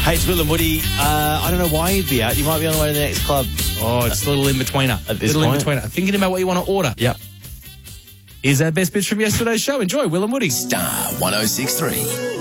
Hey, it's Will and Woody. I don't know why you'd be out. You might be on the way to the next club. Oh, it's a little in-betweener. At this point. In-betweener. Thinking about what you want to order. Yep. Here's our best bits from yesterday's show. Enjoy Will and Woody. Star 106.3.